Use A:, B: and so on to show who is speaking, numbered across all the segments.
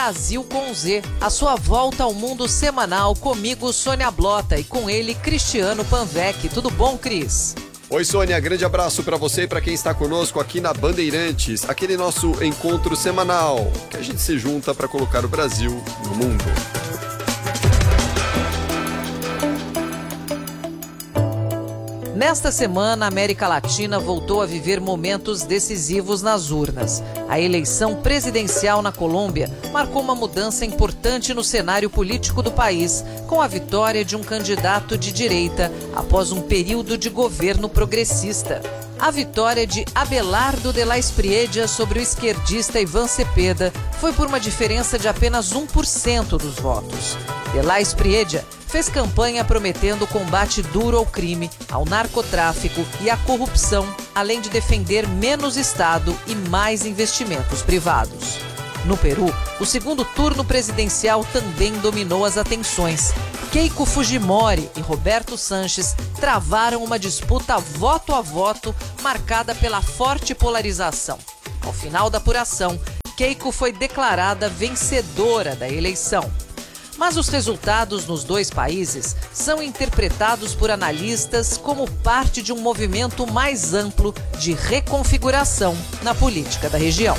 A: Brasil com Z, a sua volta ao mundo semanal, comigo Sônia Blota e com ele Cristiano Panvec. Tudo bom, Cris?
B: Oi, Sônia, grande abraço para você e para quem está conosco aqui na Bandeirantes, aquele nosso encontro semanal, que a gente se junta para colocar o Brasil no mundo.
A: Nesta semana, a América Latina voltou a viver momentos decisivos nas urnas. A eleição presidencial na Colômbia marcou uma mudança importante no cenário político do país, com a vitória de um candidato de direita após um período de governo progressista. A vitória de Abelardo de la Espriella sobre o esquerdista Iván Cepeda foi por uma diferença de apenas 1% dos votos. De la Espriella fez campanha prometendo combate duro ao crime, ao narcotráfico e à corrupção, além de defender menos Estado e mais investimentos privados. No Peru, o segundo turno presidencial também dominou as atenções. Keiko Fujimori e Roberto Sanches travaram uma disputa voto a voto marcada pela forte polarização. Ao final da apuração, Keiko foi declarada vencedora da eleição. Mas os resultados nos dois países são interpretados por analistas como parte de um movimento mais amplo de reconfiguração na política da região.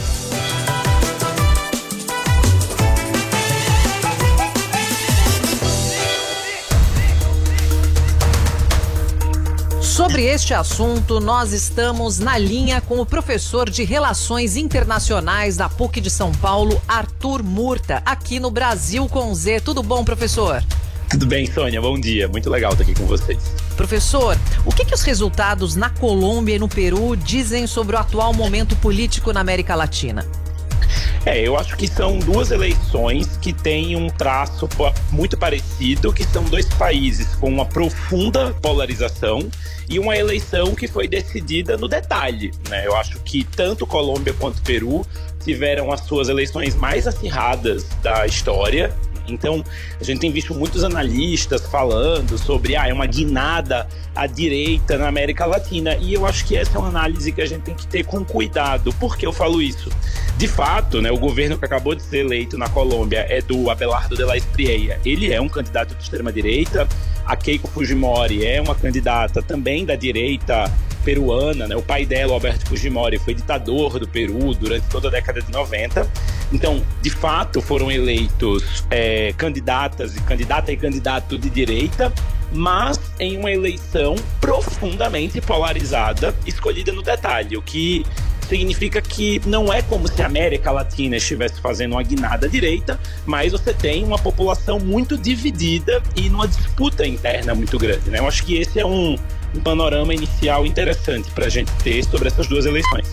A: Sobre este assunto, nós estamos na linha com o professor de Relações Internacionais da PUC de São Paulo, Arthur Murta, aqui no Brasil com Z. Tudo bom, professor?
C: Tudo bem, Sônia. Bom dia. Muito legal estar aqui com vocês.
A: Professor, o que os resultados na Colômbia e no Peru dizem sobre o atual momento político na América Latina?
C: Eu acho que são duas eleições que têm um traço muito parecido, que são dois países com uma profunda polarização e uma eleição que foi decidida no detalhe, né? Eu acho que tanto Colômbia quanto Peru tiveram as suas eleições mais acirradas da história. Então, a gente tem visto muitos analistas falando sobre uma guinada à direita na América Latina, e eu acho que essa é uma análise que a gente tem que ter com cuidado. Por que eu falo isso? De fato, né, o governo que acabou de ser eleito na Colômbia é do Abelardo de la Espriella. Ele é um candidato de extrema-direita. A Keiko Fujimori é uma candidata também da direita peruana, né? O pai dela, Alberto Fujimori, foi ditador do Peru durante toda a década de 90. Então, de fato, foram eleitos candidata e candidato de direita, mas em uma eleição profundamente polarizada, escolhida no detalhe, o que significa que não é como se a América Latina estivesse fazendo uma guinada à direita, mas você tem uma população muito dividida e numa disputa interna muito grande, né? Eu acho que esse é um panorama inicial interessante para a gente ter sobre essas duas eleições.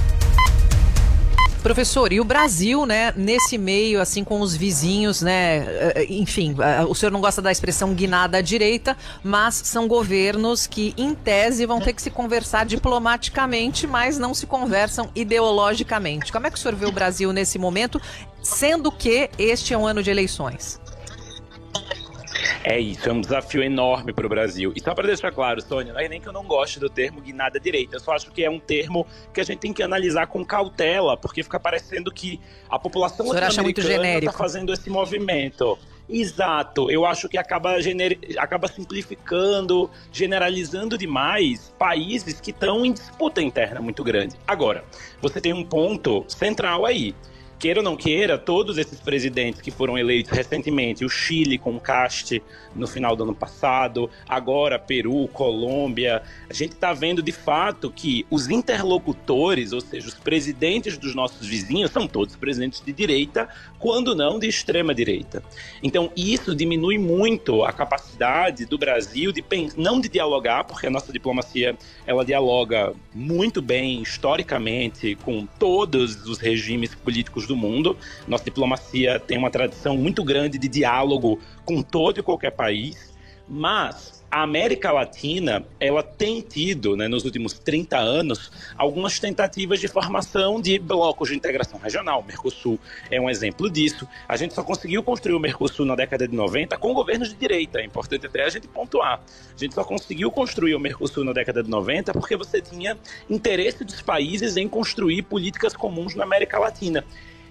A: Professor, e o Brasil, né, nesse meio, assim, com os vizinhos, né, enfim, o senhor não gosta da expressão guinada à direita, mas são governos que, em tese, vão ter que se conversar diplomaticamente, mas não se conversam ideologicamente. Como é que o senhor vê o Brasil nesse momento, sendo que este é um ano de eleições?
C: Isso é um desafio enorme para o Brasil. E só para deixar claro, Sônia, não é nem que eu não goste do termo guinada à direita, eu só acho que é um termo que a gente tem que analisar com cautela, porque fica parecendo que a população latino-americana está fazendo esse movimento. Exato, eu acho que acaba simplificando, generalizando demais países que estão em disputa interna muito grande. Agora, você tem um ponto central aí. Queira ou não queira, todos esses presidentes que foram eleitos recentemente, o Chile com o Caste no final do ano passado, agora Peru, Colômbia, a gente está vendo de fato que os interlocutores, ou seja, os presidentes dos nossos vizinhos, são todos presidentes de direita, quando não de extrema direita. Então isso diminui muito a capacidade do Brasil não de dialogar, porque a nossa diplomacia ela dialoga muito bem historicamente com todos os regimes políticos do mundo. Nossa diplomacia tem uma tradição muito grande de diálogo com todo e qualquer país, mas a América Latina, ela tem tido, né, nos últimos 30 anos, algumas tentativas de formação de blocos de integração regional. O Mercosul é um exemplo disso. A gente só conseguiu construir o Mercosul na década de 90 com governos de direita. É importante até a gente pontuar. A gente só conseguiu construir o Mercosul na década de 90 porque você tinha interesse dos países em construir políticas comuns na América Latina.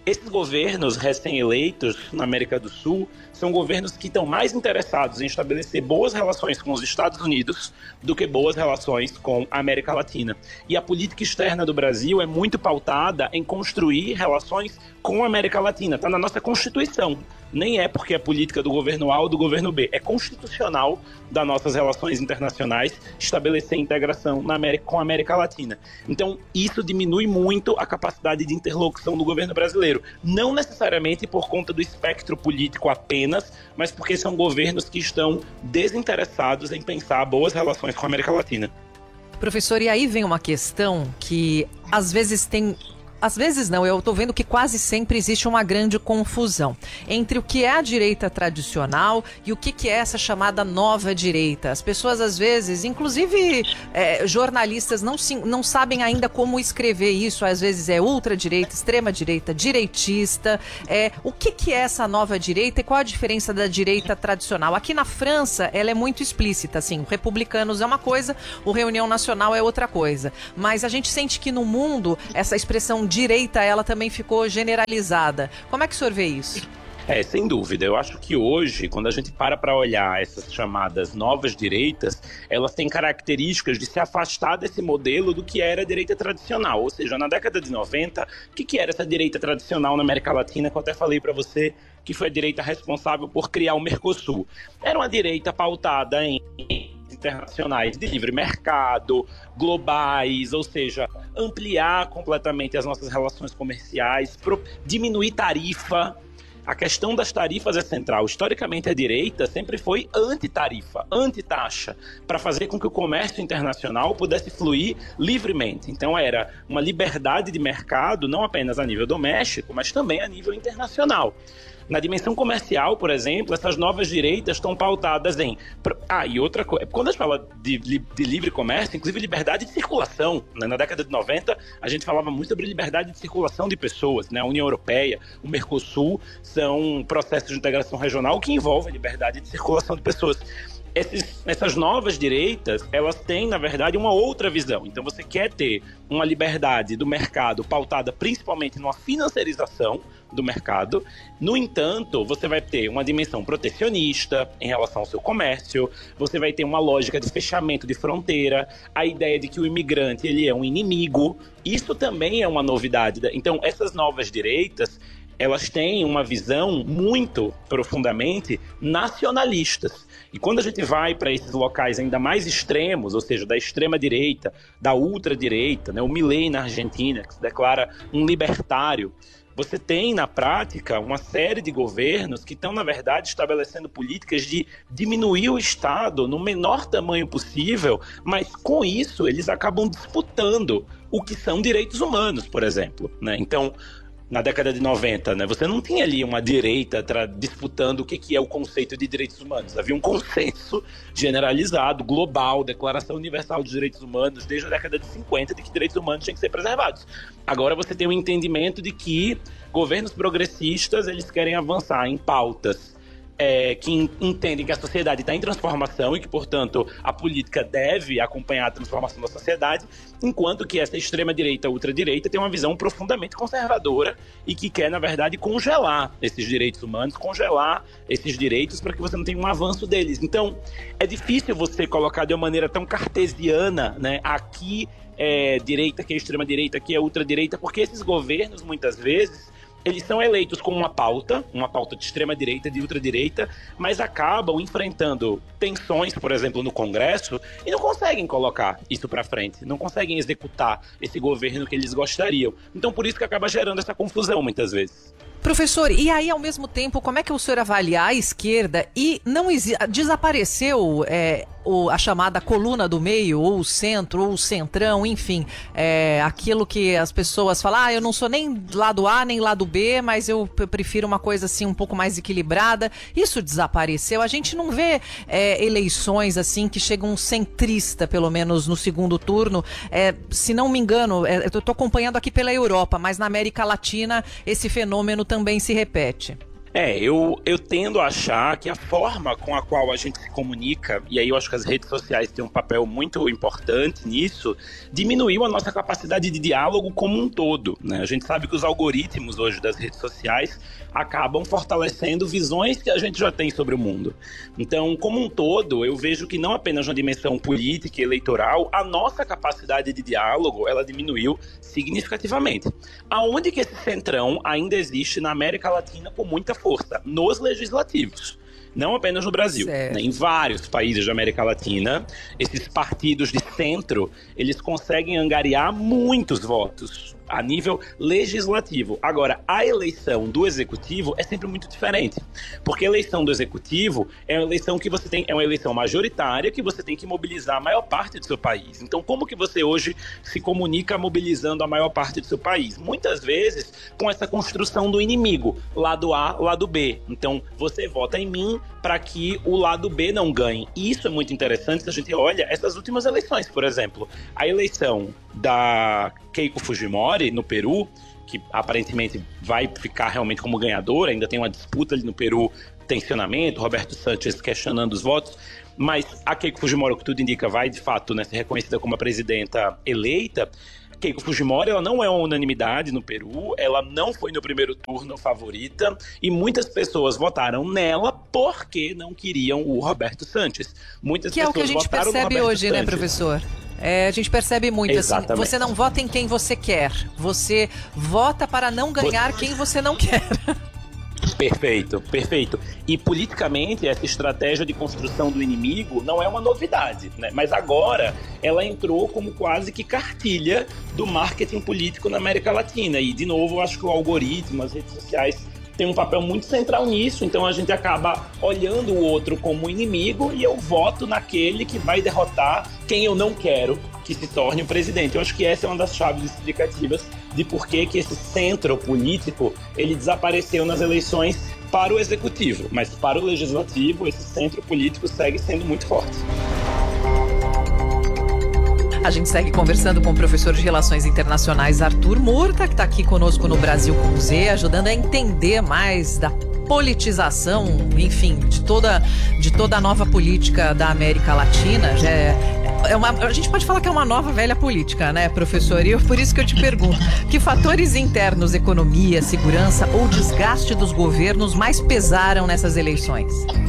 C: Esses governos recém-eleitos na América do Sul são governos que estão mais interessados em estabelecer boas relações com os Estados Unidos do que boas relações com a América Latina. E a política externa do Brasil é muito pautada em construir relações com a América Latina. Está na nossa Constituição. Nem é porque é política do governo A ou do governo B. É constitucional das nossas relações internacionais estabelecer integração com a América Latina. Então, isso diminui muito a capacidade de interlocução do governo brasileiro. Não necessariamente por conta do espectro político apenas, mas porque são governos que estão desinteressados em pensar boas relações com a América Latina.
A: Professor, e aí vem uma questão que às vezes tem... Às vezes não, eu estou vendo que quase sempre existe uma grande confusão entre o que é a direita tradicional e o que é essa chamada nova direita. As pessoas às vezes, inclusive jornalistas, não sabem ainda como escrever isso. Às vezes é ultradireita, extrema-direita, direitista. O que é essa nova direita e qual a diferença da direita tradicional? Aqui na França ela é muito explícita, assim, o Republicanos é uma coisa, o Reunião Nacional é outra coisa. Mas a gente sente que no mundo essa expressão direita, ela também ficou generalizada. Como é que o senhor vê isso?
C: Sem dúvida. Eu acho que hoje, quando a gente para olhar essas chamadas novas direitas, elas têm características de se afastar desse modelo do que era a direita tradicional. Ou seja, na década de 90, o que era essa direita tradicional na América Latina, que eu até falei para você que foi a direita responsável por criar o Mercosul? Era uma direita pautada em internacionais de livre mercado, globais, ou seja, ampliar completamente as nossas relações comerciais, diminuir tarifa. A questão das tarifas é central. Historicamente, a direita sempre foi anti-tarifa, anti-taxa, para fazer com que o comércio internacional pudesse fluir livremente. Então, era uma liberdade de mercado, não apenas a nível doméstico, mas também a nível internacional. Na dimensão comercial, por exemplo, essas novas direitas estão pautadas em... e outra coisa, quando a gente fala de livre comércio, inclusive liberdade de circulação, né? Na década de 90, a gente falava muito sobre liberdade de circulação de pessoas, né? A União Europeia, o Mercosul, são processos de integração regional que envolvem liberdade de circulação de pessoas. Essas novas direitas, elas têm, na verdade, uma outra visão. Então, você quer ter uma liberdade do mercado pautada principalmente numa financiarização do mercado. No entanto, você vai ter uma dimensão protecionista em relação ao seu comércio, você vai ter uma lógica de fechamento de fronteira, a ideia de que o imigrante ele é um inimigo. Isso também é uma novidade. Então, essas novas direitas, elas têm uma visão muito profundamente nacionalistas. E quando a gente vai para esses locais ainda mais extremos, ou seja, da extrema-direita, da ultradireita, né, o Milei na Argentina, que se declara um libertário, você tem, na prática, uma série de governos que estão, na verdade, estabelecendo políticas de diminuir o Estado no menor tamanho possível, mas com isso eles acabam disputando o que são direitos humanos, por exemplo, né? Então, na década de 90, né, você não tinha ali uma direita disputando o que é o conceito de direitos humanos. Havia um consenso generalizado, global, Declaração Universal dos Direitos Humanos, desde a década de 50, de que direitos humanos tinham que ser preservados. Agora você tem um entendimento de que governos progressistas eles querem avançar em pautas que entendem que a sociedade está em transformação e que, portanto, a política deve acompanhar a transformação da sociedade, enquanto que essa extrema-direita, ultradireita, tem uma visão profundamente conservadora e que quer, na verdade, congelar esses direitos humanos, congelar esses direitos para que você não tenha um avanço deles. Então, é difícil você colocar de uma maneira tão cartesiana, né, aqui é direita, aqui é extrema-direita, aqui é ultradireita, porque esses governos, muitas vezes, eles são eleitos com uma pauta de extrema-direita, de ultradireita, mas acabam enfrentando tensões, por exemplo, no Congresso, e não conseguem colocar isso para frente, não conseguem executar esse governo que eles gostariam. Então, por isso que acaba gerando essa confusão, muitas vezes.
A: Professor, e aí, ao mesmo tempo, como é que o senhor avalia a esquerda e desapareceu a chamada coluna do meio, ou o centro, ou o centrão, enfim, aquilo que as pessoas falam, eu não sou nem lado A, nem lado B, mas eu prefiro uma coisa assim um pouco mais equilibrada. Isso desapareceu. A gente não vê eleições assim que chegam centrista, pelo menos no segundo turno. Se não me engano, eu estou acompanhando aqui pela Europa, mas na América Latina esse fenômeno também se repete.
C: Eu tendo a achar que a forma com a qual a gente se comunica, e aí eu acho que as redes sociais têm um papel muito importante nisso, diminuiu a nossa capacidade de diálogo como um todo, né? A gente sabe que os algoritmos hoje das redes sociais acabam fortalecendo visões que a gente já tem sobre o mundo. Então, como um todo, eu vejo que não apenas na dimensão política e eleitoral, a nossa capacidade de diálogo, ela diminuiu significativamente. Aonde que esse centrão ainda existe na América Latina com muita força? Nos legislativos. Não apenas no Brasil, né? Em vários países da América Latina, esses partidos de centro, eles conseguem angariar muitos votos a nível legislativo. Agora, a eleição do executivo é sempre muito diferente, porque a eleição do executivo é uma eleição que você tem, é uma eleição majoritária que você tem que mobilizar a maior parte do seu país. Então, como que você hoje se comunica mobilizando a maior parte do seu país? Muitas vezes com essa construção do inimigo, lado A, lado B. Então, você vota em mim para que o lado B não ganhe. E isso é muito interessante se a gente olha essas últimas eleições, por exemplo. A eleição da Keiko Fujimori no Peru, que aparentemente vai ficar realmente como ganhadora, ainda tem uma disputa ali no Peru, tensionamento, Roberto Sanches questionando os votos, mas a Keiko Fujimori, o que tudo indica, vai de fato, né, ser reconhecida como a presidenta eleita. Keiko Fujimori, ela não é uma unanimidade no Peru, ela não foi no primeiro turno favorita e muitas pessoas votaram nela porque não queriam o Roberto Sanches. Muitas
A: que é o que a gente percebe hoje, né, professor? A gente percebe muito assim, você não vota em quem você quer, você vota para não ganhar quem você não quer.
C: Perfeito, perfeito. E politicamente essa estratégia de construção do inimigo não é uma novidade, né? Mas agora ela entrou como quase que cartilha do marketing político na América Latina. E de novo, eu acho que o algoritmo, as redes sociais tem um papel muito central nisso, então a gente acaba olhando o outro como inimigo e eu voto naquele que vai derrotar quem eu não quero que se torne o presidente. Eu acho que essa é uma das chaves explicativas de por que esse centro político ele desapareceu nas eleições para o executivo, mas para o legislativo esse centro político segue sendo muito forte.
A: A gente segue conversando com o professor de Relações Internacionais Arthur Murta, que está aqui conosco no Brasil com Z, ajudando a entender mais da politização, enfim, de toda a nova política da América Latina. A gente pode falar que é uma nova velha política, né, professor? E por isso que eu te pergunto, que fatores internos, economia, segurança ou desgaste dos governos mais pesaram nessas eleições?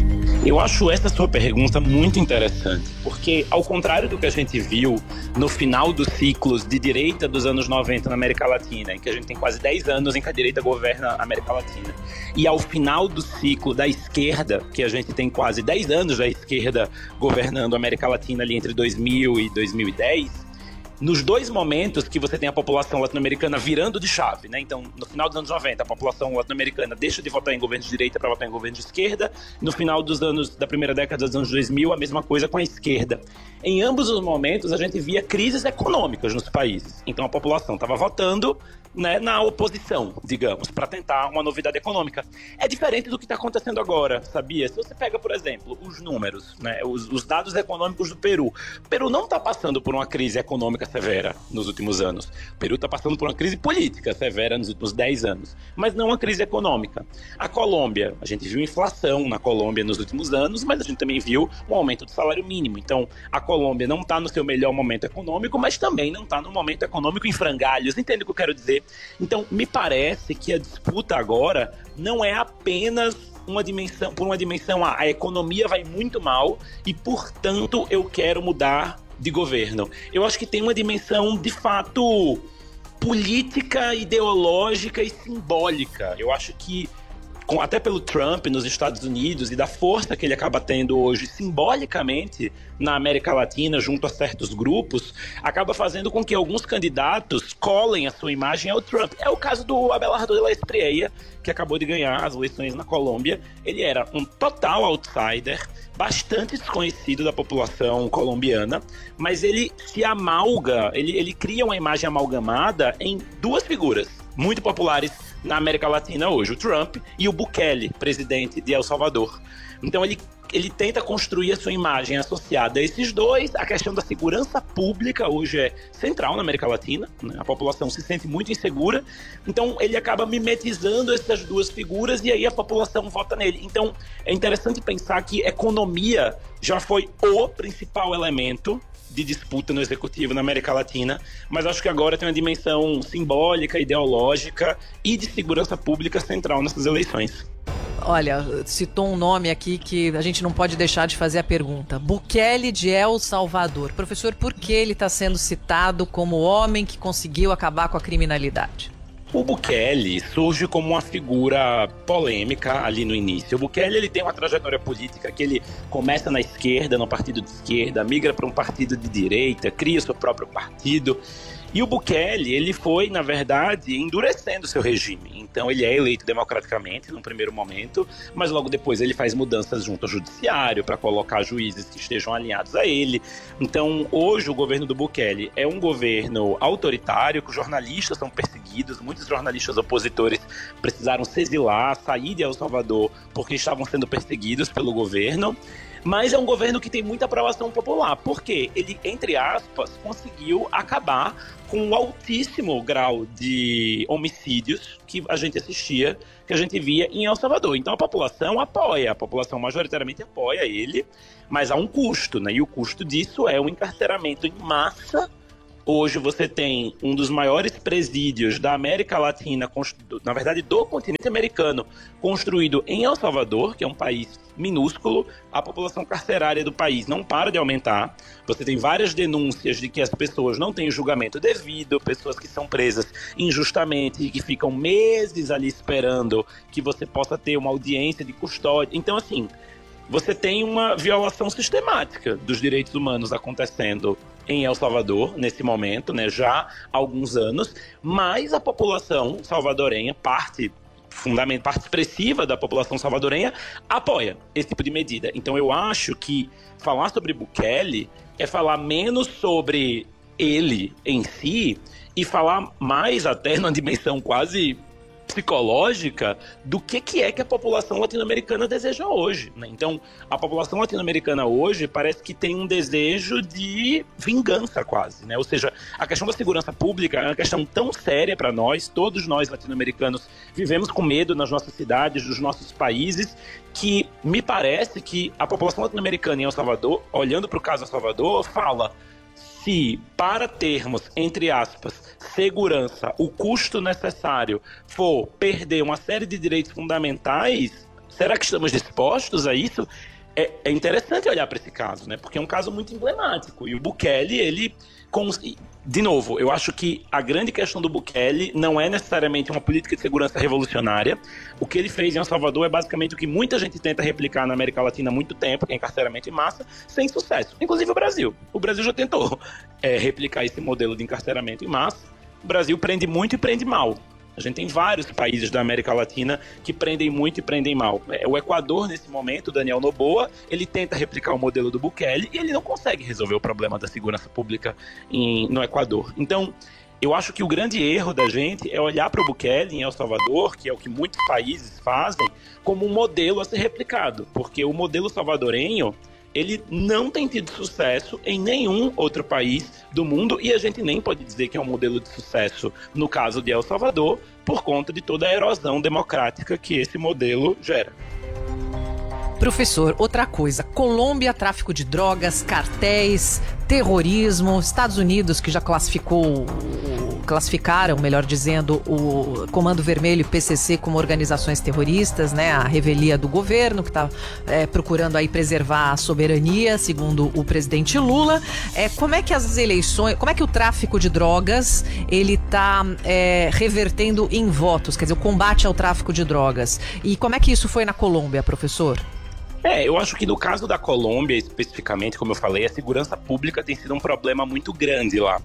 C: Eu acho essa sua pergunta muito interessante, porque ao contrário do que a gente viu no final dos ciclos de direita dos anos 90 na América Latina, em que a gente tem quase 10 anos em que a direita governa a América Latina, e ao final do ciclo da esquerda, que a gente tem quase 10 anos da esquerda governando a América Latina ali entre 2000 e 2010, nos dois momentos que você tem a população latino-americana virando de chave, né? Então, no final dos anos 90, a população latino-americana deixa de votar em governo de direita para votar em governo de esquerda. No final dos anos da primeira década dos anos 2000, a mesma coisa com a esquerda. Em ambos os momentos, a gente via crises econômicas nos países. Então, a população estava votando, né, na oposição, digamos, para tentar uma novidade econômica. É diferente do que está acontecendo agora, sabia? Se você pega, por exemplo, os números, né, os dados econômicos do Peru. O Peru não está passando por uma crise econômica severa nos últimos anos. O Peru está passando por uma crise política severa nos últimos 10 anos, mas não uma crise econômica. A Colômbia, a gente viu inflação na Colômbia nos últimos anos, mas a gente também viu um aumento do salário mínimo. Então, a Colômbia não está no seu melhor momento econômico, mas também não está no momento econômico em frangalhos. Entende o que eu quero dizer? Então, me parece que a disputa agora não é apenas por uma dimensão, a economia vai muito mal e, portanto, eu quero mudar de governo. Eu acho que tem uma dimensão, de fato, política, ideológica e simbólica. Eu acho que, até pelo Trump nos Estados Unidos e da força que ele acaba tendo hoje simbolicamente na América Latina junto a certos grupos, acaba fazendo com que alguns candidatos colem a sua imagem ao Trump. É o caso do Abelardo de la Espriella, que acabou de ganhar as eleições na Colômbia. Ele era um total outsider, bastante desconhecido da população colombiana, mas ele se amalga, ele cria uma imagem amalgamada em duas figuras muito populares na América Latina hoje, o Trump e o Bukele, presidente de El Salvador. Então ele ele tenta construir a sua imagem associada a esses dois. A questão da segurança pública hoje é central na América Latina, né? A população se sente muito insegura, então ele acaba mimetizando essas duas figuras e aí a população vota nele. Então é interessante pensar que economia já foi o principal elemento de disputa no executivo na América Latina, mas acho que agora tem uma dimensão simbólica, ideológica e de segurança pública central nessas eleições.
A: Olha, citou um nome aqui que a gente não pode deixar de fazer a pergunta. Bukele de El Salvador. Professor, por que ele está sendo citado como o homem que conseguiu acabar com a criminalidade?
C: O Bukele surge como uma figura polêmica ali no início. O Bukele ele tem uma trajetória política que ele começa na esquerda, no partido de esquerda, migra para um partido de direita, cria seu próprio partido. E o Bukele, ele foi, na verdade, endurecendo seu regime. Então ele é eleito democraticamente num primeiro momento, mas logo depois ele faz mudanças junto ao judiciário para colocar juízes que estejam alinhados a ele. Então hoje o governo do Bukele é um governo autoritário, que os jornalistas são perseguidos, muitos jornalistas opositores precisaram se exilar, sair de El Salvador porque estavam sendo perseguidos pelo governo. Mas é um governo que tem muita aprovação popular, porque ele, entre aspas, conseguiu acabar com o altíssimo grau de homicídios que a gente assistia, que a gente via em El Salvador. Então a população majoritariamente apoia ele, mas há um custo, né? E o custo disso é o encarceramento em massa. Hoje você tem um dos maiores presídios da América Latina, na verdade do continente americano, construído em El Salvador, que é um país minúsculo. A população carcerária do país não para de aumentar. Você tem várias denúncias de que as pessoas não têm julgamento devido, pessoas que são presas injustamente e que ficam meses ali esperando que você possa ter uma audiência de custódia. Então, assim, você tem uma violação sistemática dos direitos humanos acontecendo em El Salvador, nesse momento, né, já há alguns anos, mas a população salvadorenha, parte expressiva da população salvadorenha, apoia esse tipo de medida. Então eu acho que falar sobre Bukele é falar menos sobre ele em si e falar mais até numa dimensão quase psicológica do que é que a população latino-americana deseja hoje, né? Então, a população latino-americana hoje parece que tem um desejo de vingança quase, né? Ou seja, a questão da segurança pública é uma questão tão séria para nós, todos nós latino-americanos vivemos com medo nas nossas cidades, nos nossos países, que me parece que a população latino-americana em El Salvador, olhando para o caso El Salvador, fala: se para termos, entre aspas, segurança, o custo necessário for perder uma série de direitos fundamentais, será que estamos dispostos a isso? É interessante olhar para esse caso, né? Porque é um caso muito emblemático. E o Bukele, ele... De novo, eu acho que a grande questão do Bukele não é necessariamente uma política de segurança revolucionária. O que ele fez em El Salvador é basicamente o que muita gente tenta replicar na América Latina há muito tempo, que é encarceramento em massa, sem sucesso. Inclusive o Brasil. O Brasil já tentou replicar esse modelo de encarceramento em massa. O Brasil prende muito e prende mal. A gente tem vários países da América Latina que prendem muito e prendem mal. O Equador, nesse momento, o Daniel Noboa, ele tenta replicar o modelo do Bukele e ele não consegue resolver o problema da segurança pública no Equador. Então, eu acho que o grande erro da gente é olhar para o Bukele em El Salvador, que é o que muitos países fazem, como um modelo a ser replicado. Porque o modelo salvadorenho, ele não tem tido sucesso em nenhum outro país do mundo e a gente nem pode dizer que é um modelo de sucesso no caso de El Salvador por conta de toda a erosão democrática que esse modelo gera.
A: Professor, outra coisa, Colômbia, tráfico de drogas, cartéis, terrorismo, Estados Unidos que já classificaram, melhor dizendo, o Comando Vermelho e PCC como organizações terroristas, né? A revelia do governo que está procurando aí preservar a soberania, segundo o presidente Lula. Como é que as eleições, como é que o tráfico de drogas ele está revertendo em votos, quer dizer, o combate ao tráfico de drogas? E como é que isso foi na Colômbia, professor?
C: Eu acho que no caso da Colômbia, especificamente, como eu falei, a segurança pública tem sido um problema muito grande lá.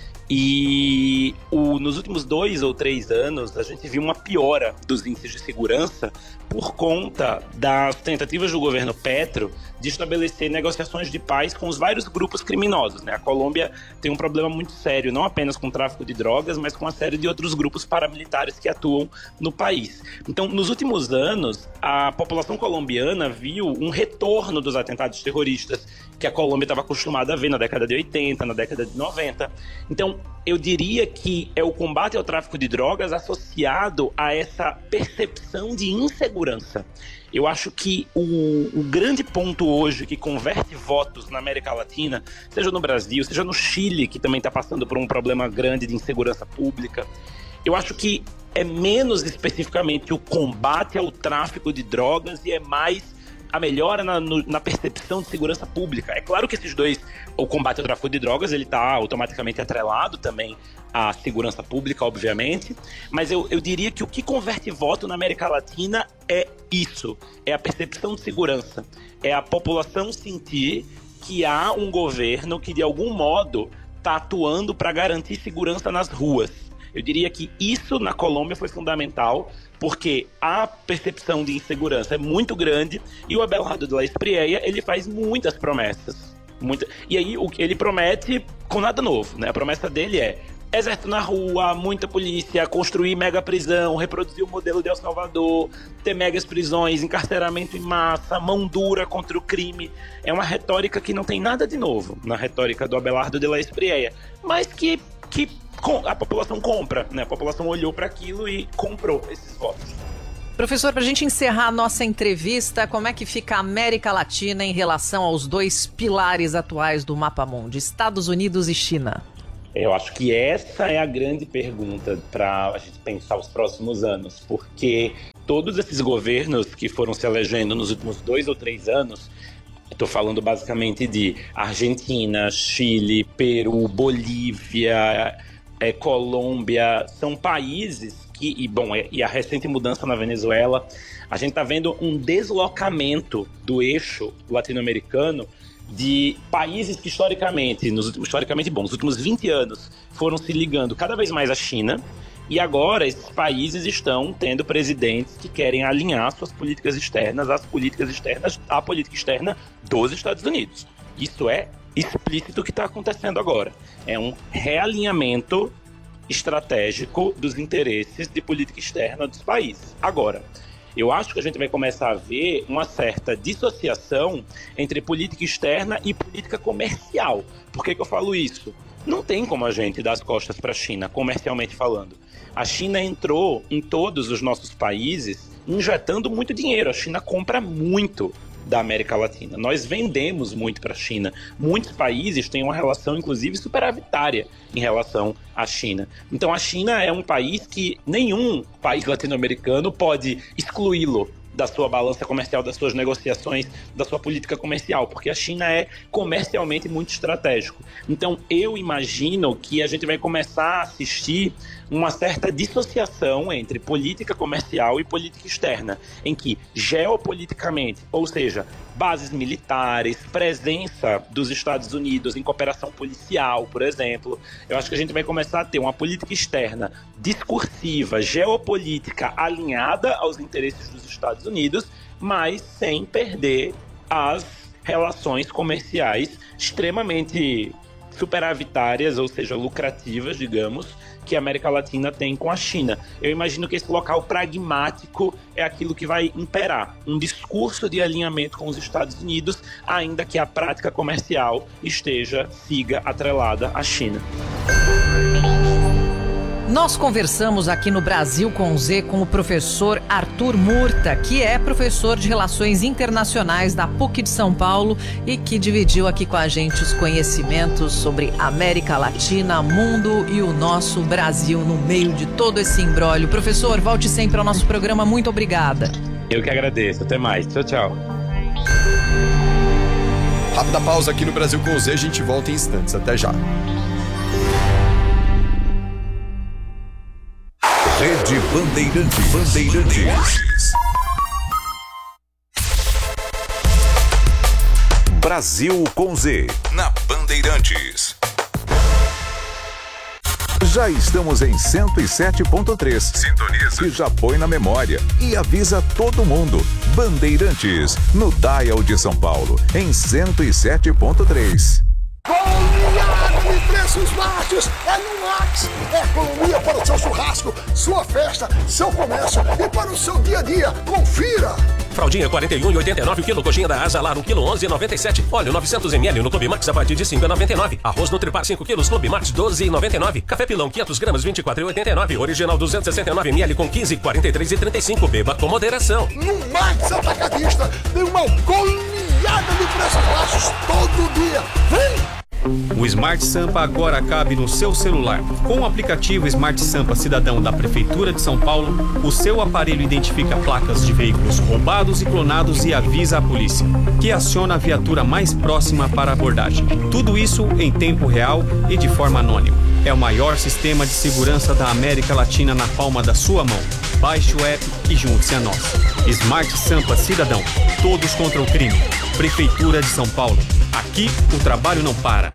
C: E nos últimos 2 ou 3 anos, a gente viu uma piora dos índices de segurança por conta das tentativas do governo Petro de estabelecer negociações de paz com os vários grupos criminosos, né? A Colômbia tem um problema muito sério, não apenas com o tráfico de drogas, mas com uma série de outros grupos paramilitares que atuam no país. Então, nos últimos anos, a população colombiana viu um retorno dos atentados terroristas que a Colômbia estava acostumada a ver na década de 80, na década de 90. Então, eu diria que é o combate ao tráfico de drogas associado a essa percepção de insegurança. Eu acho que o grande ponto hoje que converte votos na América Latina, seja no Brasil, seja no Chile, que também está passando por um problema grande de insegurança pública, eu acho que é menos especificamente o combate ao tráfico de drogas e é mais a melhora na percepção de segurança pública. É claro que esses dois, o combate ao tráfico de drogas, ele está automaticamente atrelado também à segurança pública, obviamente, mas eu diria que o que converte voto na América Latina é isso, é a percepção de segurança, é a população sentir que há um governo que de algum modo está atuando para garantir segurança nas ruas. Eu diria que isso na Colômbia foi fundamental, porque a percepção de insegurança é muito grande e o Abelardo de la Espriella, ele faz muitas promessas. E aí ele promete com nada novo, né? A promessa dele é exército na rua, muita polícia, construir mega prisão, reproduzir o modelo de El Salvador, ter megas prisões, encarceramento em massa, mão dura contra o crime. É uma retórica que não tem nada de novo na retórica do Abelardo de la Espriella, mas que a população compra, né? A população olhou para aquilo e comprou esses votos.
A: Professor, para a gente encerrar a nossa entrevista, como é que fica a América Latina em relação aos dois pilares atuais do Mapa Mundi, Estados Unidos e China?
C: Eu acho que essa é a grande pergunta para a gente pensar os próximos anos, porque todos esses governos que foram se elegendo nos últimos 2 ou 3 anos, estou falando basicamente de Argentina, Chile, Peru, Bolívia, Colômbia, são países que, e a recente mudança na Venezuela, a gente está vendo um deslocamento do eixo latino-americano de países que historicamente, nos últimos 20 anos, foram se ligando cada vez mais à China, e agora esses países estão tendo presidentes que querem alinhar suas políticas externas à política externa dos Estados Unidos. Isso é explícito o que está acontecendo agora. É um realinhamento estratégico dos interesses de política externa dos países. Agora, eu acho que a gente vai começar a ver uma certa dissociação entre política externa e política comercial. Por que eu falo isso? Não tem como a gente dar as costas para a China, comercialmente falando. A China entrou em todos os nossos países injetando muito dinheiro. A China compra muito da América Latina. Nós vendemos muito para a China. Muitos países têm uma relação, inclusive, superavitária em relação à China. Então, a China é um país que nenhum país latino-americano pode excluí-lo da sua balança comercial, das suas negociações, da sua política comercial, porque a China é comercialmente muito estratégico. Então, eu imagino que a gente vai começar a assistir uma certa dissociação entre política comercial e política externa, em que geopoliticamente, ou seja, bases militares, presença dos Estados Unidos em cooperação policial, por exemplo, eu acho que a gente vai começar a ter uma política externa discursiva, geopolítica, alinhada aos interesses dos Estados Unidos, mas sem perder as relações comerciais extremamente superavitárias, ou seja, lucrativas, digamos, que a América Latina tem com a China. Eu imagino que esse local pragmático é aquilo que vai imperar. Um discurso de alinhamento com os Estados Unidos, ainda que a prática comercial siga atrelada à China.
A: Nós conversamos aqui no Brasil com Z com o professor Arthur Murta, que é professor de Relações Internacionais da PUC de São Paulo e que dividiu aqui com a gente os conhecimentos sobre América Latina, mundo e o nosso Brasil no meio de todo esse imbróglio. Professor, volte sempre ao nosso programa. Muito obrigada.
C: Eu que agradeço. Até mais. Tchau, tchau.
B: Rápida pausa aqui no Brasil com Z. A gente volta em instantes. Até já.
D: Rede Bandeirantes. Brasil com Z, na Bandeirantes. Já estamos em 107.3. Sintoniza. E já põe na memória. E avisa todo mundo. Bandeirantes, no Dial de São Paulo, em 107.3.
E: Goleada de preços baixos é no Max. É economia para o seu churrasco, sua festa, seu comércio e para o seu dia a dia. Confira!
F: Fraldinha 41,89 o quilo, coxinha da Asa Lar 1 quilo 11,97. Óleo 900 ml no Clube Max a partir de 5,99. Arroz Nutripar 5 quilos, Clube Max 12,99. Café Pilão 500 gramas 24,89. Original 269 ml com 15, 43,35. Beba com moderação.
E: No Max Atacadista tem uma goleada de preços baixos todo dia. Vem!
G: O Smart Sampa agora cabe no seu celular. Com o aplicativo Smart Sampa Cidadão da Prefeitura de São Paulo, o seu aparelho identifica placas de veículos roubados e clonados e avisa a polícia, que aciona a viatura mais próxima para a abordagem. Tudo isso em tempo real e de forma anônima. É o maior sistema de segurança da América Latina na palma da sua mão. Baixe o app e junte-se a nós. Smart Sampa Cidadão. Todos contra o crime. Prefeitura de São Paulo. Aqui o trabalho não para.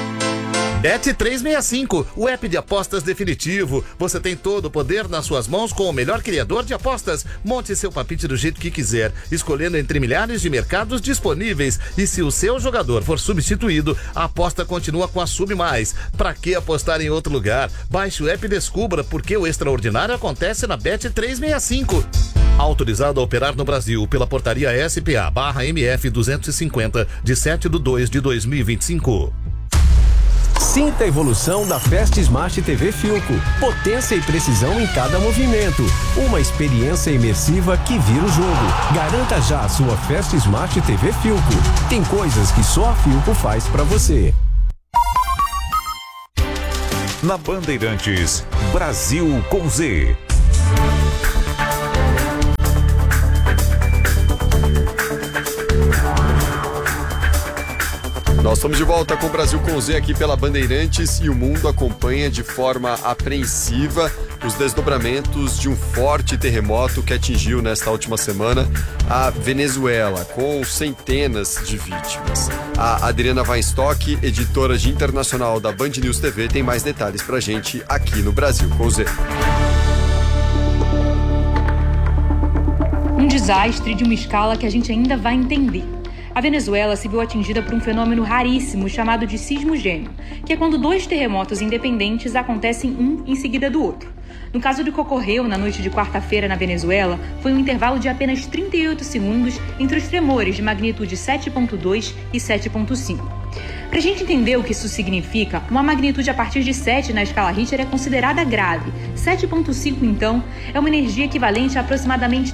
H: Bet365, o app de apostas definitivo. Você tem todo o poder nas suas mãos com o melhor criador de apostas. Monte seu palpite do jeito que quiser, escolhendo entre milhares de mercados disponíveis. E se o seu jogador for substituído, a aposta continua com a Sub+. Pra que apostar em outro lugar? Baixe o app e descubra porque o extraordinário acontece na Bet365. Autorizado a operar no Brasil pela portaria SPA/MF 250, de 7/2/2025.
I: Sinta a evolução da Fast Smart TV Philco. Potência e precisão em cada movimento. Uma experiência imersiva que vira o jogo. Garanta já a sua Fast Smart TV Philco. Tem coisas que só a Philco faz pra você.
D: Na Bandeirantes, Brasil com Z.
B: Nós estamos de volta com o Brasil com Z aqui pela Bandeirantes e o mundo acompanha de forma apreensiva os desdobramentos de um forte terremoto que atingiu nesta última semana a Venezuela, com centenas de vítimas. A Adriana Weinstock, editora de internacional da Band News TV, tem mais detalhes pra gente aqui no Brasil com Z.
J: Um desastre de uma escala que a gente ainda vai entender. A Venezuela se viu atingida por um fenômeno raríssimo chamado de sismo gêmeo, que é quando dois terremotos independentes acontecem um em seguida do outro. No caso do que ocorreu na noite de quarta-feira na Venezuela, foi um intervalo de apenas 38 segundos entre os tremores de magnitude 7.2 e 7.5. Para a gente entender o que isso significa, uma magnitude a partir de 7 na escala Richter é considerada grave. 7.5, então, é uma energia equivalente a aproximadamente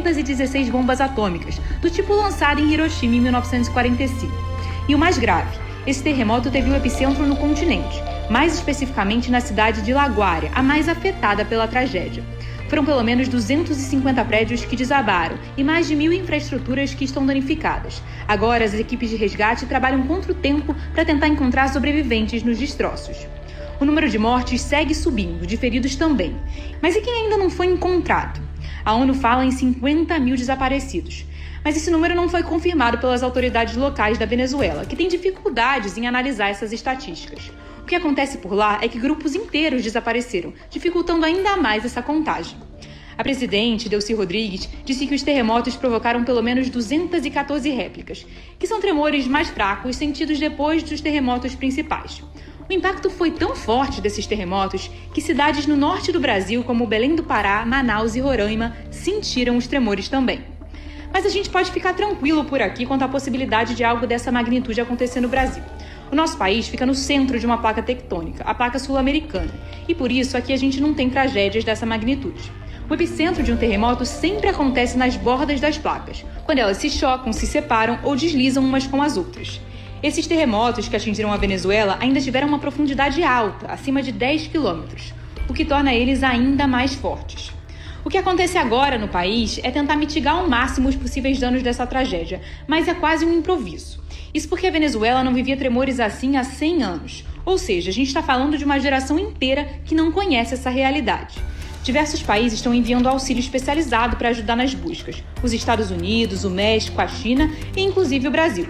J: 316 bombas atômicas, do tipo lançado em Hiroshima em 1945. E o mais grave, esse terremoto teve o epicentro no continente, mais especificamente na cidade de La Guaira, a mais afetada pela tragédia. Foram pelo menos 250 prédios que desabaram e mais de 1.000 infraestruturas que estão danificadas. Agora, as equipes de resgate trabalham contra o tempo para tentar encontrar sobreviventes nos destroços. O número de mortes segue subindo, de feridos também. Mas e quem ainda não foi encontrado? A ONU fala em 50.000 desaparecidos. Mas esse número não foi confirmado pelas autoridades locais da Venezuela, que têm dificuldades em analisar essas estatísticas. O que acontece por lá é que grupos inteiros desapareceram, dificultando ainda mais essa contagem. A presidente, Delcy Rodrigues, disse que os terremotos provocaram pelo menos 214 réplicas, que são tremores mais fracos sentidos depois dos terremotos principais. O impacto foi tão forte desses terremotos que cidades no norte do Brasil, como Belém do Pará, Manaus e Roraima, sentiram os tremores também. Mas a gente pode ficar tranquilo por aqui quanto à possibilidade de algo dessa magnitude acontecer no Brasil. O nosso país fica no centro de uma placa tectônica, a placa sul-americana, e por isso aqui a gente não tem tragédias dessa magnitude. O epicentro de um terremoto sempre acontece nas bordas das placas, quando elas se chocam, se separam ou deslizam umas com as outras. Esses terremotos que atingiram a Venezuela ainda tiveram uma profundidade alta, acima de 10 quilômetros, o que torna eles ainda mais fortes. O que acontece agora no país é tentar mitigar ao máximo os possíveis danos dessa tragédia, mas é quase um improviso. Isso porque a Venezuela não vivia tremores assim há 100 anos. Ou seja, a gente está falando de uma geração inteira que não conhece essa realidade. Diversos países estão enviando auxílio especializado para ajudar nas buscas. Os Estados Unidos, o México, a China e inclusive o Brasil.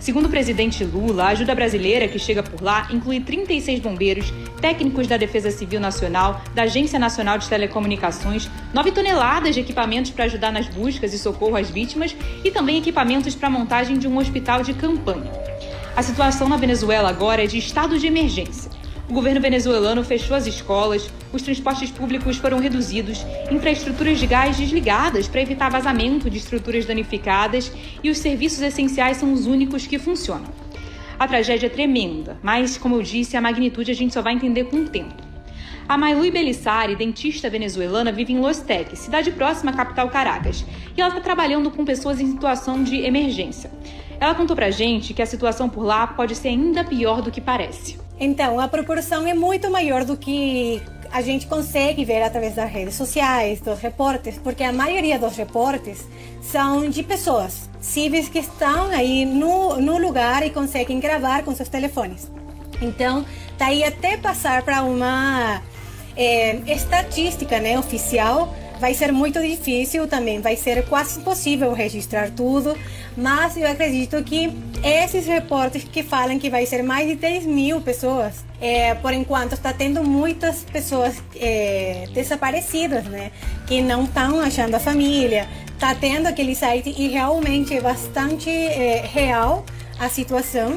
J: Segundo o presidente Lula, a ajuda brasileira que chega por lá inclui 36 bombeiros, técnicos da Defesa Civil Nacional, da Agência Nacional de Telecomunicações, 9 toneladas de equipamentos para ajudar nas buscas e socorro às vítimas e também equipamentos para a montagem de um hospital de campanha. A situação na Venezuela agora é de estado de emergência. O governo venezuelano fechou as escolas, os transportes públicos foram reduzidos, infraestruturas de gás desligadas para evitar vazamento de estruturas danificadas e os serviços essenciais são os únicos que funcionam. A tragédia é tremenda, mas, como eu disse, a magnitude a gente só vai entender com o tempo. A Maylui Belissari, dentista venezuelana, vive em Los Teques, cidade próxima à capital Caracas, e ela está trabalhando com pessoas em situação de emergência. Ela contou pra gente que a situação por lá pode ser ainda pior do que parece.
K: Então, a proporção é muito maior do que a gente consegue ver através das redes sociais, dos reportes, porque a maioria dos reportes são de pessoas civis que estão aí no lugar e conseguem gravar com seus telefones. Então, daí até passar para uma estatística, né, oficial, vai ser muito difícil também, vai ser quase impossível registrar tudo, mas eu acredito que esses reportes que falam que vai ser mais de 10 mil pessoas, por enquanto está tendo muitas pessoas desaparecidas, né, que não estão achando a família, está tendo aquele site e realmente é bastante real a situação.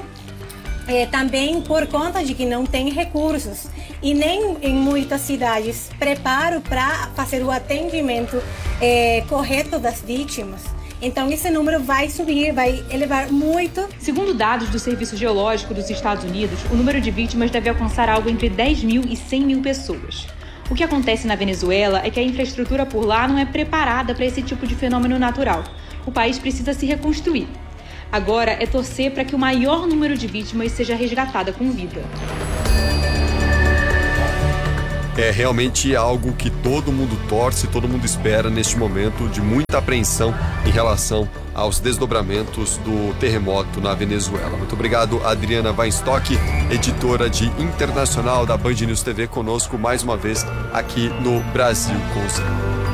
K: Também por conta de que não tem recursos e nem em muitas cidades preparo para fazer o atendimento correto das vítimas. Então esse número vai subir, vai elevar muito.
J: Segundo dados do Serviço Geológico dos Estados Unidos, o número de vítimas deve alcançar algo entre 10 mil e 100 mil pessoas. O que acontece na Venezuela é que a infraestrutura por lá não é preparada para esse tipo de fenômeno natural. O país precisa se reconstruir. Agora é torcer para que o maior número de vítimas seja resgatada com vida.
B: É realmente algo que todo mundo torce, todo mundo espera neste momento de muita apreensão em relação aos desdobramentos do terremoto na Venezuela. Muito obrigado, Adriana Weinstock, editora de Internacional da Band News TV, conosco mais uma vez aqui no Brasil com Z.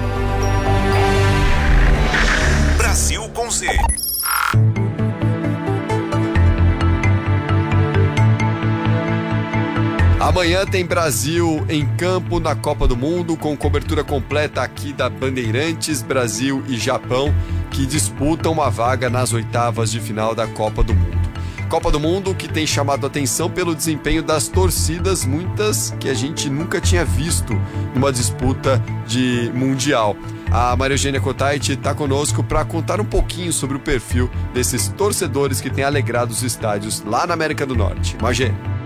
D: Brasil com Z.
B: Amanhã tem Brasil em campo na Copa do Mundo, com cobertura completa aqui da Bandeirantes. Brasil e Japão, que disputam uma vaga nas oitavas de final da Copa do Mundo. Copa do Mundo que tem chamado a atenção pelo desempenho das torcidas, muitas que a gente nunca tinha visto numa disputa de Mundial. A Maria Eugênia Cotait está conosco para contar um pouquinho sobre o perfil desses torcedores que têm alegrado os estádios lá na América do Norte. Magê.